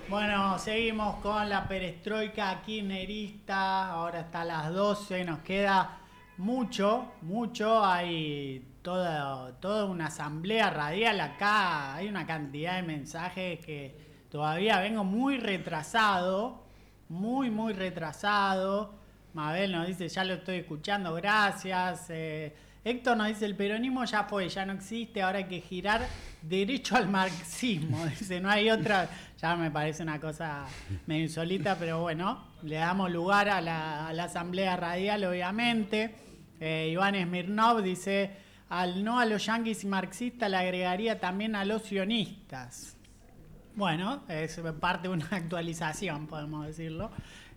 Bueno, seguimos con la perestroika kirchnerista. Ahora está a las 12, nos queda mucho. Hay toda una asamblea radial acá. Hay una cantidad de mensajes que todavía vengo muy retrasado. Muy retrasado. Mabel nos dice, ya lo estoy escuchando, gracias. Héctor nos dice, el peronismo ya fue, ya no existe, ahora hay que girar derecho al marxismo. Dice, no hay otra. Ya me parece una cosa medio insólita, pero bueno, le damos lugar a la asamblea radial, obviamente. Iván Smirnov dice, al no a los yanquis y marxistas le agregaría también a los sionistas. Bueno, es parte de una actualización, podemos decirlo.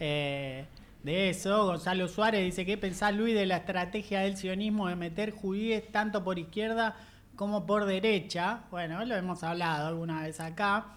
De eso, Gonzalo Suárez dice, ¿qué pensás, Luis, de la estrategia del sionismo de meter judíes tanto por izquierda como por derecha? Bueno, lo hemos hablado alguna vez acá.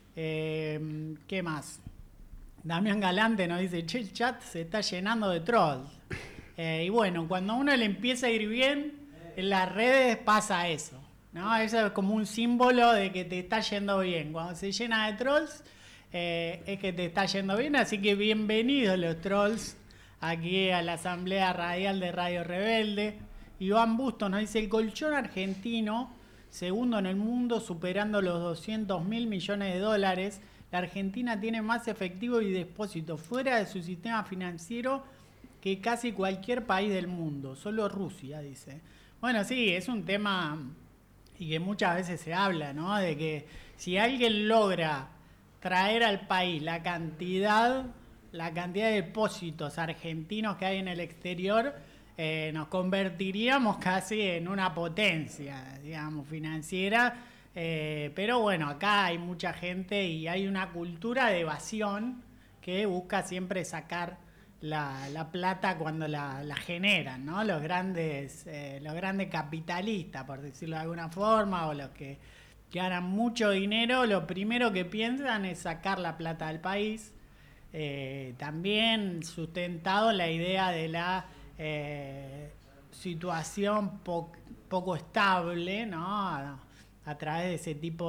¿Qué más? Damián Galante nos dice, che, el chat se está llenando de trolls. Y bueno, cuando a uno le empieza a ir bien, en las redes pasa eso, ¿no? Eso es como un símbolo de que te está yendo bien. Cuando se llena de trolls, es que te está yendo bien. Así que bienvenidos los trolls aquí a la asamblea radial de Radio Rebelde. Iván Busto nos dice, el colchón argentino, segundo en el mundo, superando los 200.000 millones de dólares. La Argentina tiene más efectivo y depósitos fuera de su sistema financiero que casi cualquier país del mundo. Solo Rusia, dice. Bueno, sí, es un tema y que muchas veces se habla, ¿no? De que si alguien logra traer al país la cantidad de depósitos argentinos que hay en el exterior, nos convertiríamos casi en una potencia, digamos, financiera. Pero bueno, acá hay mucha gente y hay una cultura de evasión que busca siempre sacar la plata cuando la generan, ¿no? Los grandes capitalistas, por decirlo de alguna forma, o los que ganan mucho dinero, lo primero que piensan es sacar la plata del país. También sustentado la idea de la situación poco estable, ¿no? A través de ese tipo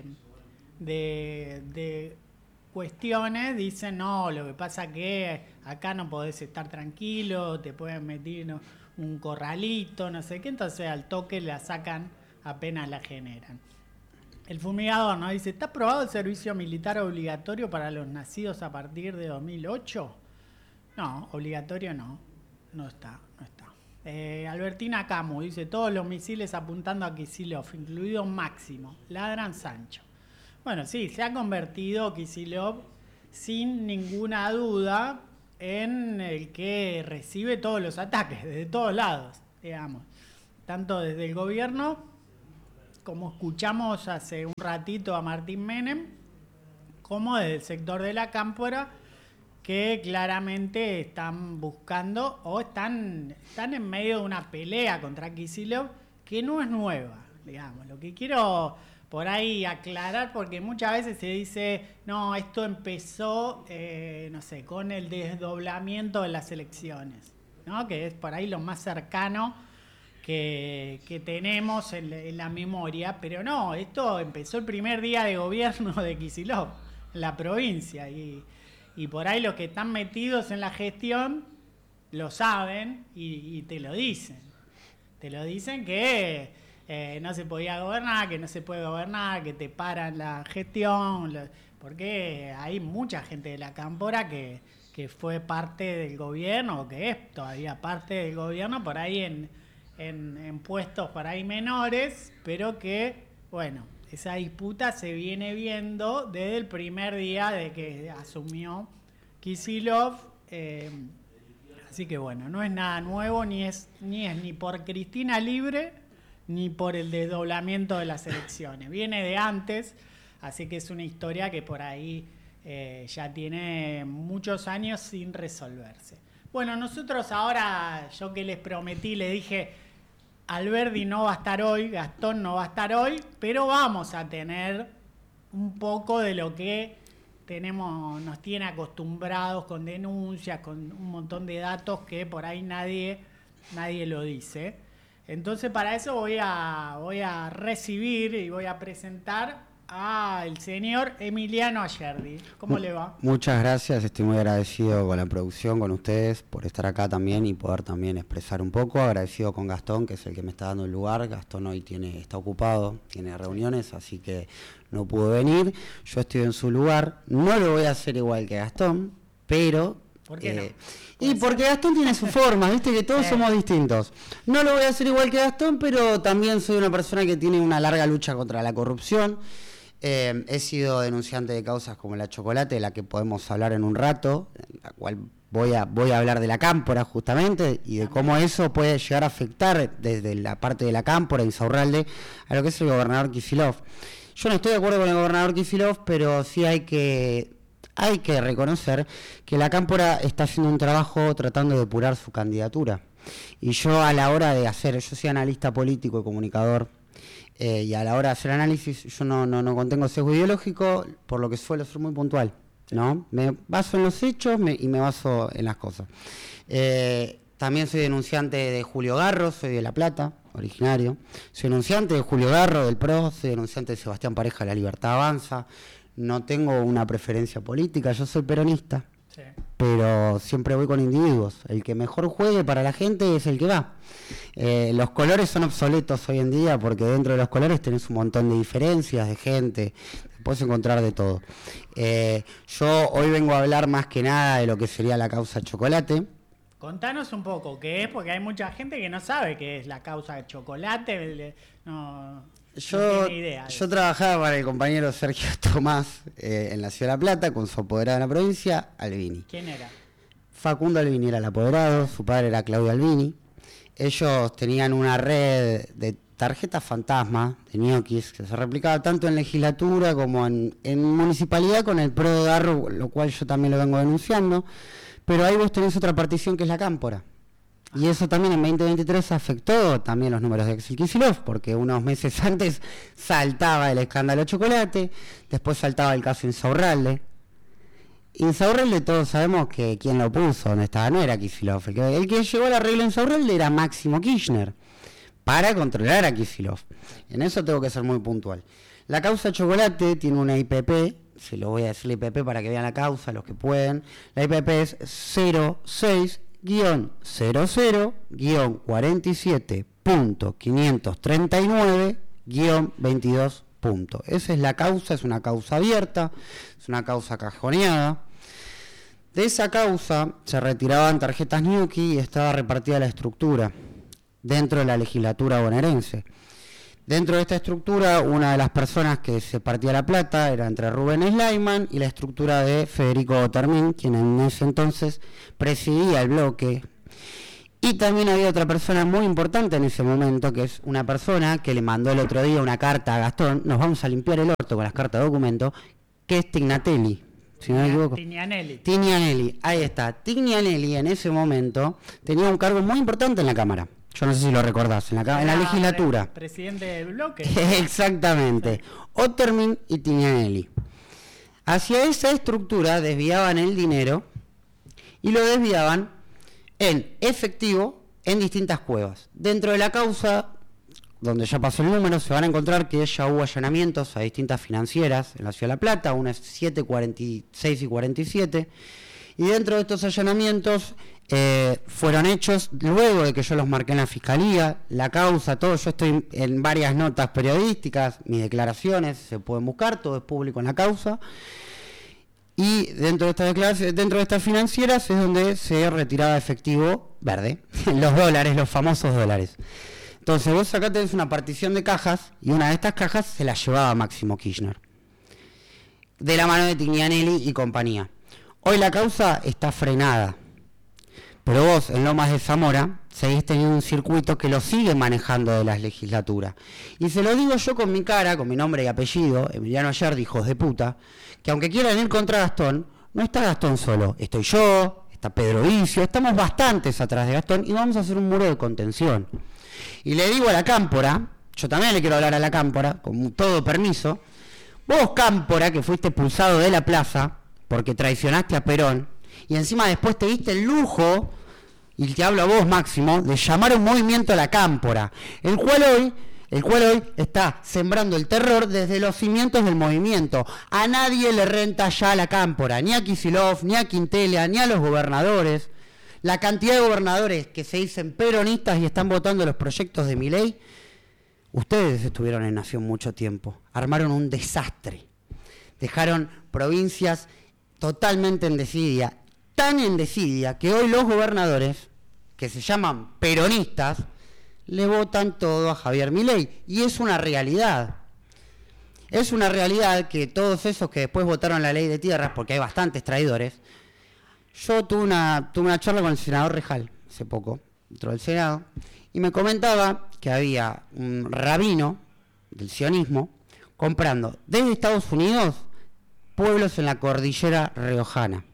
de cuestiones, dicen, no, lo que pasa que acá no podés estar tranquilo, te pueden meter, ¿no?, un corralito, no sé qué, entonces al toque la sacan apenas la generan. El fumigador nos dice, ¿está aprobado el servicio militar obligatorio para los nacidos a partir de 2008? No, obligatorio no está. Albertina Camus dice, todos los misiles apuntando a Kicillof, incluido Máximo, ladran Sancho. Bueno, sí, se ha convertido Kicillof sin ninguna duda en el que recibe todos los ataques, desde todos lados, digamos. Tanto desde el gobierno, como escuchamos hace un ratito a Martín Menem, como desde el sector de la cámpora, que claramente están buscando o están en medio de una pelea contra Kicillof que no es nueva, digamos. Lo que quiero por ahí aclarar, porque muchas veces se dice, no, esto empezó, no sé, con el desdoblamiento de las elecciones, ¿no? Que es por ahí lo más cercano que tenemos en la memoria, pero no, esto empezó el primer día de gobierno de Kicillof en la provincia y por ahí los que están metidos en la gestión lo saben y te lo dicen. Te lo dicen que no se podía gobernar, que no se puede gobernar, que te paran la gestión, porque hay mucha gente de la cámpora que fue parte del gobierno, o que es todavía parte del gobierno, por ahí en puestos por ahí menores, pero que, bueno, esa disputa se viene viendo desde el primer día de que asumió Kicillof. Así que bueno, no es nada nuevo, ni es ni por Cristina Libre ni por el desdoblamiento de las elecciones. Viene de antes, así que es una historia que por ahí ya tiene muchos años sin resolverse. Bueno, nosotros ahora, yo que les prometí, les dije, Alberdi no va a estar hoy, Gastón no va a estar hoy, pero vamos a tener un poco de lo que nos tiene acostumbrados con denuncias, con un montón de datos que por ahí nadie lo dice. Entonces para eso voy a recibir y voy a presentar El señor Emiliano Ayerdi. ¿Cómo le va? Muchas gracias, estoy muy agradecido con la producción, con ustedes, por estar acá también y poder también expresar un poco. Agradecido con Gastón, que es el que me está dando el lugar. Gastón hoy está ocupado, tiene reuniones, así que no pudo venir. Yo estoy en su lugar. No lo voy a hacer igual que Gastón, pero... ¿Por qué no? Y porque Gastón tiene su forma, viste que todos somos distintos. No lo voy a hacer igual que Gastón, pero también soy una persona que tiene una larga lucha contra la corrupción. He sido denunciante de causas como la Chocolate, de la que podemos hablar en un rato, en la cual voy a hablar de la Cámpora justamente y de cómo eso puede llegar a afectar desde la parte de la Cámpora, Insaurralde, a lo que es el gobernador Kicillof. Yo no estoy de acuerdo con el gobernador Kicillof, pero sí hay que reconocer que la Cámpora está haciendo un trabajo tratando de depurar su candidatura. Y yo a la hora de yo soy analista político y comunicador, y a la hora de hacer análisis yo no contengo sesgo ideológico, por lo que suelo ser muy puntual, ¿no? Me baso en los hechos y me baso en las cosas. También soy denunciante de Julio Garro, soy de La Plata, originario. Soy denunciante de Julio Garro, del PRO, soy denunciante de Sebastián Pareja, de La Libertad Avanza. No tengo una preferencia política, yo soy peronista, sí, pero siempre voy con individuos. El que mejor juegue para la gente es el que va. Los colores son obsoletos hoy en día porque dentro de los colores tenés un montón de diferencias de gente, puedes encontrar de todo. Yo hoy vengo a hablar más que nada de lo que sería la causa Chocolate. Contanos un poco qué es, porque hay mucha gente que no sabe qué es la causa Chocolate, no tiene idea. Yo trabajaba para el compañero Sergio Tomás en la Ciudad de La Plata, con su apoderado en la provincia, Albini. ¿Quién era? Facundo Albini era el apoderado, su padre era Claudio Albini. Ellos tenían una red de tarjetas fantasma, de ñoquis, que se replicaba tanto en legislatura como en municipalidad con el PRO de Garro, lo cual yo también lo vengo denunciando. Pero ahí vos tenés otra partición que es la Cámpora. Y eso también en 2023 afectó también los números de Axel Kicillof, porque unos meses antes saltaba el escándalo Chocolate, después saltaba el caso Insaurralde. Insaurralde todos sabemos que quien lo puso donde estaba no era Kicillof. El que llegó al arreglo de Insaurralde era Máximo Kirchner, para controlar a Kicillof. En eso tengo que ser muy puntual. La causa Chocolate tiene una IPP, se lo voy a decir la IPP para que vean la causa, los que pueden. La IPP es 06-00-47.539-22. Esa es la causa, es una causa abierta, es una causa cajoneada. De esa causa se retiraban tarjetas ñuqui y estaba repartida la estructura dentro de la legislatura bonaerense. Dentro de esta estructura, una de las personas que se partía la plata era entre Rubén Slayman y la estructura de Federico Otermin, quien en ese entonces presidía el bloque. Y también había otra persona muy importante en ese momento, que es una persona que le mandó el otro día una carta a Gastón, nos vamos a limpiar el orto con las cartas de documento, que es Tignatelli, si no me equivoco. Tignanelli, ahí está. Tignanelli en ese momento tenía un cargo muy importante en la Cámara. Yo no sé si lo recordás, en la legislatura. Presidente del bloque. Exactamente. Otermin y Tignanelli. Hacia esa estructura desviaban el dinero y lo desviaban en efectivo en distintas cuevas. Dentro de la causa, donde ya pasó el número, se van a encontrar que ya hubo allanamientos a distintas financieras en la Ciudad de La Plata, unas 7, 46 y 47. Y dentro de estos allanamientos fueron hechos luego de que yo los marqué en la fiscalía, la causa, todo. Yo estoy en varias notas periodísticas, mis declaraciones se pueden buscar, todo es público en la causa. Y dentro de estas declaraciones, dentro de estas financieras es donde se retiraba efectivo verde, los dólares, los famosos dólares. Entonces vos acá tenés una partición de cajas y una de estas cajas se la llevaba Máximo Kirchner, de la mano de Tignanelli y compañía. Hoy la causa está frenada, pero vos en Lomas de Zamora seguís teniendo un circuito que lo sigue manejando de las legislaturas. Y se lo digo yo con mi cara, con mi nombre y apellido, Emiliano Ayerdi, hijos de puta, que aunque quieran ir contra Gastón, no está Gastón solo, estoy yo, está Pedro Vicio, estamos bastantes atrás de Gastón y vamos a hacer un muro de contención. Y le digo a la Cámpora, yo también le quiero hablar a la Cámpora, con todo permiso, vos Cámpora, que fuiste expulsado de la plaza porque traicionaste a Perón, y encima después te diste el lujo, y te hablo a vos Máximo, de llamar a un movimiento a la Cámpora, el cual hoy el cual hoy está sembrando el terror desde los cimientos del movimiento. A nadie le renta ya la cámpora, ni a Kicillof, ni a Quintelia, ni a los gobernadores. La cantidad de gobernadores que se dicen peronistas y están votando los proyectos de Milei, ustedes estuvieron en Nación mucho tiempo, armaron un desastre, dejaron provincias totalmente en desidia, tan en desidia que hoy los gobernadores, que se llaman peronistas, le votan todo a Javier Milei, y es una realidad. Es una realidad que todos esos que después votaron la ley de tierras, porque hay bastantes traidores. Yo tuve una charla con el senador Rejal hace poco, dentro del Senado, y me comentaba que había un rabino del sionismo comprando desde Estados Unidos pueblos en la cordillera riojana.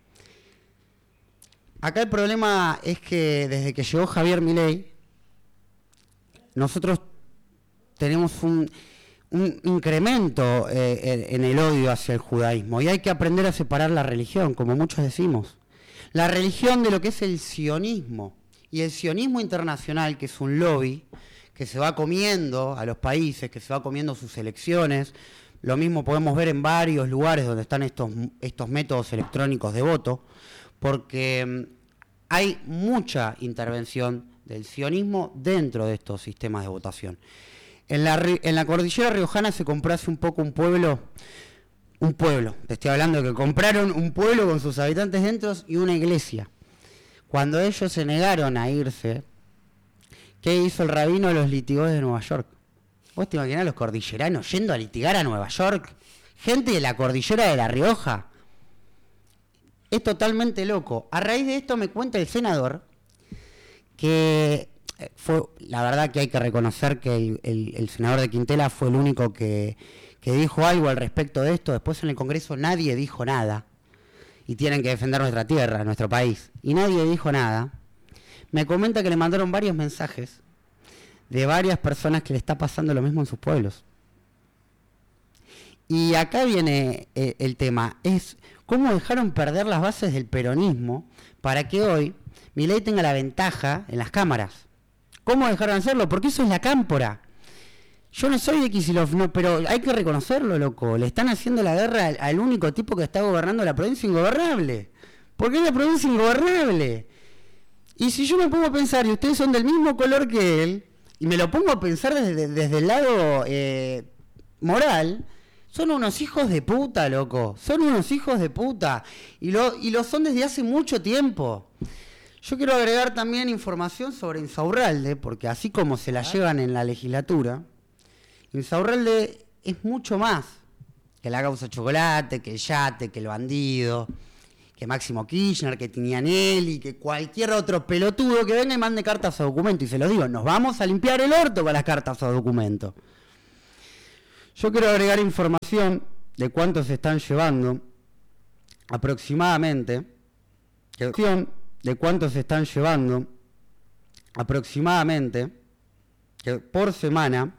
Acá el problema es que desde que llegó Javier Milei, nosotros tenemos un incremento en el odio hacia el judaísmo, y hay que aprender a separar la religión, como muchos decimos. La religión de lo que es el sionismo, y el sionismo internacional, que es un lobby que se va comiendo a los países, que se va comiendo sus elecciones. Lo mismo podemos ver en varios lugares donde están estos métodos electrónicos de voto, porque hay mucha intervención del sionismo dentro de estos sistemas de votación. En la cordillera riojana se compró hace un poco un pueblo, te estoy hablando de que compraron un pueblo con sus habitantes dentro y una iglesia. Cuando ellos se negaron a irse, ¿qué hizo el rabino? Los litigó de Nueva York. ¿Vos te imaginás los cordilleranos yendo a litigar a Nueva York? Gente de la cordillera de La Rioja. Es totalmente loco. A raíz de esto me cuenta el senador que la verdad que hay que reconocer que el senador de Quintela fue el único que dijo algo al respecto de esto. Después en el Congreso nadie dijo nada. Y tienen que defender nuestra tierra, nuestro país. Y nadie dijo nada. Me comenta que le mandaron varios mensajes de varias personas que le está pasando lo mismo en sus pueblos. Y acá viene el tema, es cómo dejaron perder las bases del peronismo para que hoy Milei tenga la ventaja en las cámaras. ¿Cómo dejaron de hacerlo? Porque eso es la cámpora. Yo no soy de Kicillof, no, pero hay que reconocerlo, loco. Le están haciendo la guerra al único tipo que está gobernando la provincia ingobernable. ¿Por qué es la provincia ingobernable? Y si yo me pongo a pensar, y ustedes son del mismo color que él, y me lo pongo a pensar desde el lado moral, son unos hijos de puta, loco. Son unos hijos de puta. Y lo son desde hace mucho tiempo. Yo quiero agregar también información sobre Insaurralde, porque así como se la llevan en la legislatura, Insaurralde es mucho más que la causa Chocolate, que el yate, que el bandido, que Máximo Kirchner, que Tinianelli, que cualquier otro pelotudo que venga y mande cartas a documento. Y se lo digo, nos vamos a limpiar el orto con las cartas a documento. Yo quiero agregar información de cuánto se están llevando aproximadamente, por semana